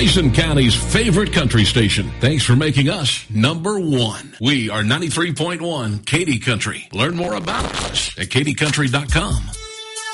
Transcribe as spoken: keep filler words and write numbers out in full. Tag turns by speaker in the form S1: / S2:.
S1: Grayson County's favorite country station. Thanks for making us number one. We are ninety-three point one Katy Country. Learn more about us at katy country dot com.